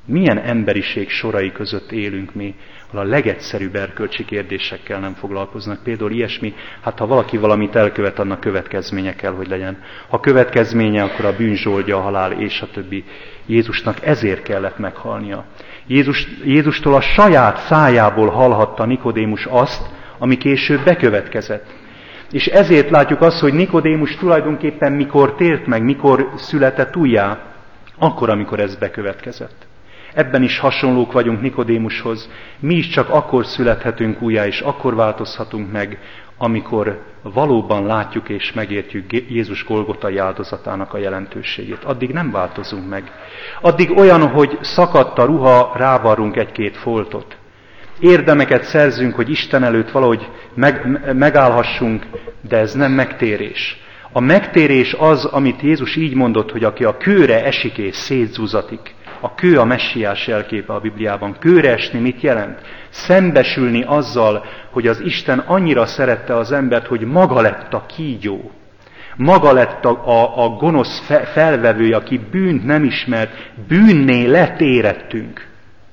Milyen emberiség sorai között élünk mi, ahol a legegyszerűbb erkölcsi kérdésekkel nem foglalkoznak. Például ilyesmi, hát ha valaki valamit elkövet, annak következménye kell, hogy legyen. Ha következménye, akkor a bűn zsoldja, a halál, és a többi. Jézusnak ezért kellett meghalnia. Jézustól a saját szájából hallhatta Nikodémus azt, ami később bekövetkezett. És ezért látjuk azt, hogy Nikodémus tulajdonképpen mikor tért meg, mikor született újjá, akkor, amikor ez bekövetkezett. Ebben is hasonlók vagyunk Nikodémushoz. Mi is csak akkor születhetünk újjá, és akkor változhatunk meg, amikor valóban látjuk és megértjük Jézus Golgotai áldozatának a jelentőségét. Addig nem változunk meg. Addig olyan, hogy szakadt a ruha, rávarrunk egy-két foltot. Érdemeket szerzünk, hogy Isten előtt valahogy megállhassunk, de ez nem megtérés. A megtérés az, amit Jézus így mondott, hogy aki a kőre esik és szétzúzatik. A kő a messiás jelképe a Bibliában. Kőre esni mit jelent? Szembesülni azzal, hogy az Isten annyira szerette az embert, hogy maga lett a kígyó. Maga lett a gonosz felvevője, aki bűnt nem ismert, bűnné letéredtünk,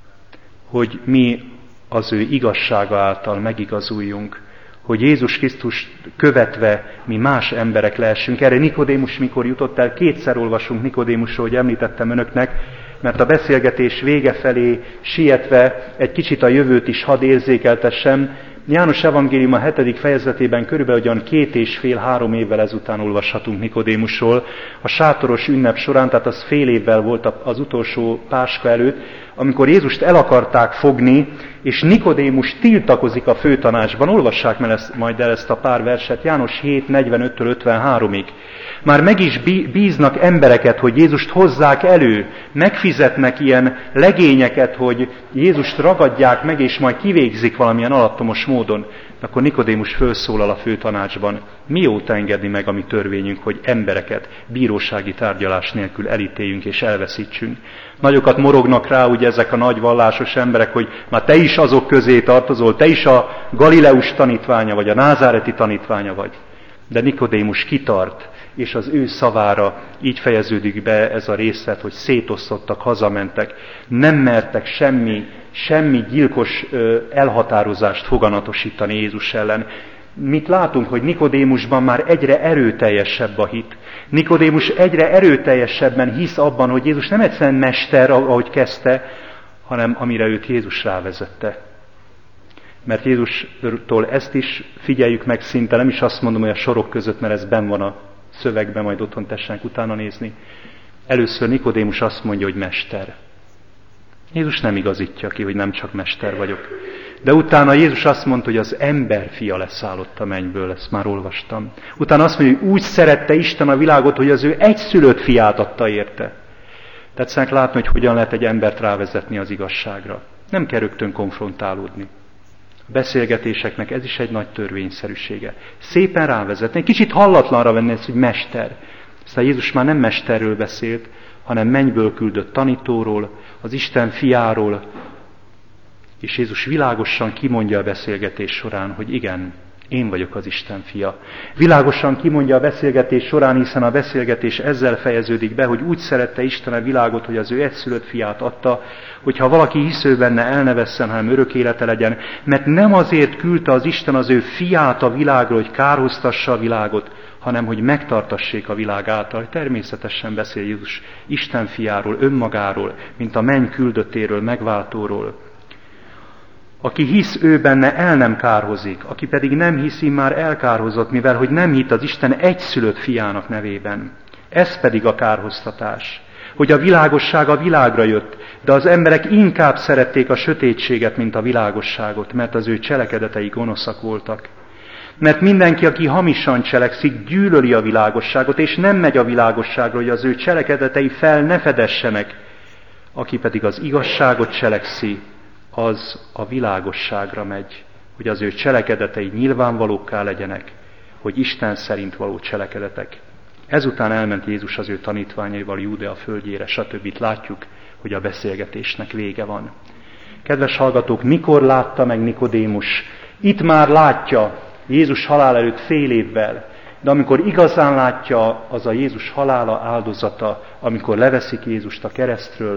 hogy mi az ő igazsága által megigazuljunk, hogy Jézus Krisztus követve mi más emberek lehessünk. Erre Nikodémus mikor jutott el, kétszer olvasunk Nikodémusról, hogy említettem önöknek, mert a beszélgetés vége felé sietve egy kicsit a jövőt is hadd érzékeltessem. János evangélium a 7. fejezetében körülbelül olyan 2,5-3 évvel ezután olvashatunk Nikodémusról. A sátoros ünnep során, tehát az fél évvel volt az utolsó Páska előtt, amikor Jézust el akarták fogni, és Nikodémus tiltakozik a főtanácsban. Olvassák majd el ezt a pár verset, János 7:45-től 53-ig. Már meg is bíznak embereket, hogy Jézust hozzák elő, megfizetnek ilyen legényeket, hogy Jézust ragadják meg, és majd kivégzik valamilyen alattomos módon. Akkor Nikodémus fölszólal a főtanácsban: mióta engedni meg a mi törvényünk, hogy embereket bírósági tárgyalás nélkül elítéljünk és elveszítsünk? Nagyokat morognak rá ugye ezek a nagy vallásos emberek, hogy már te is azok közé tartozol, te is a Galileus tanítványa vagy, a názáreti tanítványa vagy. De Nikodémus kitart, és az ő szavára így fejeződik be ez a részlet, hogy szétosztottak, hazamentek, nem mertek semmi gyilkos elhatározást foganatosítani Jézus ellen. Mit látunk, hogy Nikodémusban már egyre erőteljesebb a hit. Nikodémus egyre erőteljesebben hisz abban, hogy Jézus nem egyszerűen mester, ahogy kezdte, hanem amire őt Jézus rávezette. Mert Jézustól ezt is figyeljük meg szinte, nem is azt mondom, hogy a sorok között, mert ez benn van a szövegben, majd otthon tessenek utána nézni. Először Nikodémus azt mondja, hogy mester. Jézus nem igazítja ki, hogy nem csak mester vagyok. De utána Jézus azt mondta, hogy az ember fia leszállott a mennyből, ezt már olvastam. Utána azt mondja, hogy úgy szerette Isten a világot, hogy az ő egyszülött fiát adta érte. Tetszenek látni, hogy hogyan lehet egy embert rávezetni az igazságra. Nem kell rögtön konfrontálódni. A beszélgetéseknek ez is egy nagy törvényszerűsége. Szépen rávezetni, egy kicsit hallatlanra venni ezt, hogy mester. Aztán Jézus már nem mesterről beszélt, hanem mennyből küldött tanítóról, az Isten fiáról, és Jézus világosan kimondja a beszélgetés során, hogy igen, én vagyok az Isten fia. Világosan kimondja a beszélgetés során, hiszen a beszélgetés ezzel fejeződik be, hogy úgy szerette Isten a világot, hogy az ő egyszülött fiát adta, hogyha valaki hisző benne, el ne vesszen, hanem örök élete legyen, mert nem azért küldte az Isten az ő fiát a világra, hogy kárhoztassa a világot, hanem hogy megtartassék a világ által. Természetesen beszél Jézus Isten fiáról, önmagáról, mint a menny küldöttéről, megváltóról. Aki hisz ő benne, el nem kárhozik, aki pedig nem hiszi, már elkárhozott, mivel hogy nem hitt az Isten egyszülött fiának nevében. Ez pedig a kárhoztatás, hogy a világosság a világra jött, de az emberek inkább szerették a sötétséget, mint a világosságot, mert az ő cselekedetei gonoszak voltak. Mert mindenki, aki hamisan cselekszik, gyűlöli a világosságot, és nem megy a világosságra, hogy az ő cselekedetei fel ne fedessenek. Aki pedig az igazságot cselekszi, az a világosságra megy, hogy az ő cselekedetei nyilvánvalókká legyenek, hogy Isten szerint való cselekedetek. Ezután elment Jézus az ő tanítványaival Júdea földjére, stb. Látjuk, hogy a beszélgetésnek vége van. Kedves hallgatók, mikor látta meg Nikodémus? Itt már látja, Jézus halál előtt fél évvel, de amikor igazán látja, az a Jézus halála áldozata, amikor leveszik Jézust a keresztről,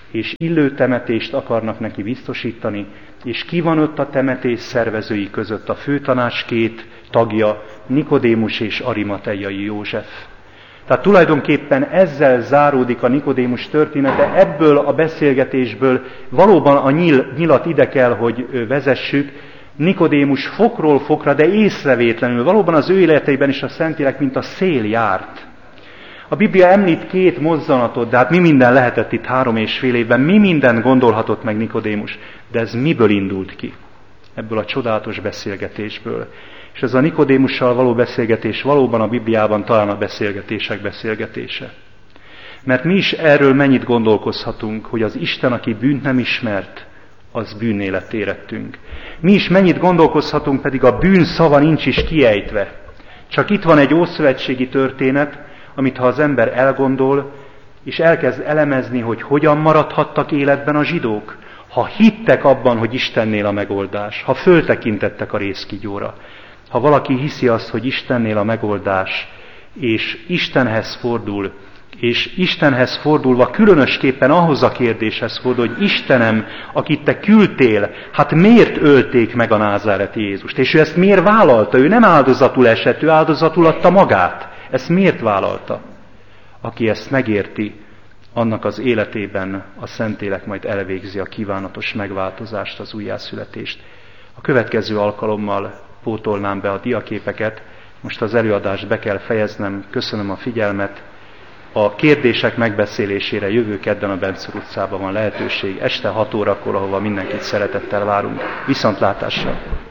és illő temetést akarnak neki biztosítani, és ki van ott a temetés szervezői között? A főtanács 2 tagja, Nikodémus és Arimateiai József. Tehát tulajdonképpen ezzel záródik a Nikodémus története, ebből a beszélgetésből valóban a nyilat ide kell, hogy vezessük. Nikodémus fokról fokra, de észrevétlenül, valóban az ő életeiben is a Szentlélek, mint a szél járt. A Biblia említ 2 mozzanatot, de hát mi minden lehetett itt 3,5 évben, mi minden gondolhatott meg Nikodémus, de ez miből indult ki? Ebből a csodálatos beszélgetésből. És ez a Nikodémussal való beszélgetés valóban a Bibliában talán a beszélgetések beszélgetése. Mert mi is erről mennyit gondolkozhatunk, hogy az Isten, aki bűnt nem ismert, az bűnélet érettünk. Mi is mennyit gondolkozhatunk, pedig a bűn szava nincs is kiejtve. Csak itt van egy ószövetségi történet, amit ha az ember elgondol, és elkezd elemezni, hogy hogyan maradhattak életben a zsidók, ha hittek abban, hogy Istennél a megoldás, ha föltekintettek a rézkígyóra, ha valaki hiszi azt, hogy Istennél a megoldás, és Istenhez fordul, és Istenhez fordulva különösképpen ahhoz a kérdéshez fordul, hogy Istenem, akit te küldtél, hát miért ölték meg a názáreti Jézust? És ő ezt miért vállalta? Ő nem áldozatul esett, ő áldozatul adta magát. Ezt miért vállalta? Aki ezt megérti, annak az életében a Szentlélek majd elvégzi a kívánatos megváltozást, az újjászületést. A következő alkalommal pótolnám be a diaképeket, most az előadást be kell fejeznem, köszönöm a figyelmet. A kérdések megbeszélésére jövő kedden a Bencur utcában van lehetőség, este 6 órakor, ahova mindenkit szeretettel várunk. Viszontlátásra!